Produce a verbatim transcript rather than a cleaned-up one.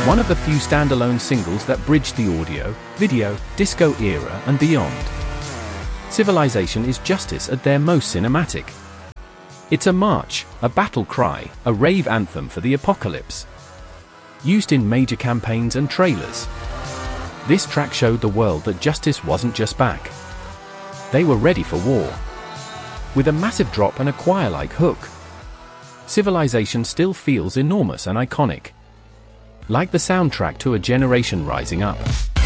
one of the few standalone singles that bridged the audio, video, disco era and beyond. Civilization is Justice at their most cinematic. It's a march, a battle cry, a rave anthem for the apocalypse. Used in major campaigns and trailers, this track showed the world that Justice wasn't just back. They were ready for war. With a massive drop and a choir-like hook, Civilization still feels enormous and iconic. Like the soundtrack to a generation rising up.